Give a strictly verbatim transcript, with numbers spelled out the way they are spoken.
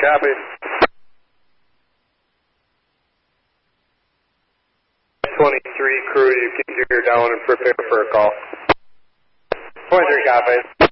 copy. twenty-three crew, you can gear down and prepare for a call. twenty-three copy.